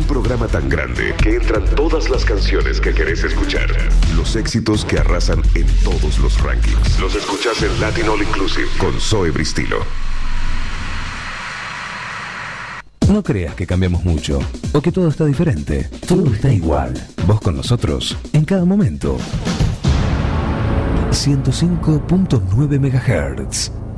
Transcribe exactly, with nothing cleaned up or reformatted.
programa tan grande que entran todas las canciones que querés escuchar. Los éxitos que arrasan en todos los rankings. Los escuchás en Latin All Inclusive con Zoe Bristilo. No creas que cambiamos mucho o que todo está diferente. Todo está igual. Vos con nosotros en cada momento. ciento cinco punto nueve megahertz.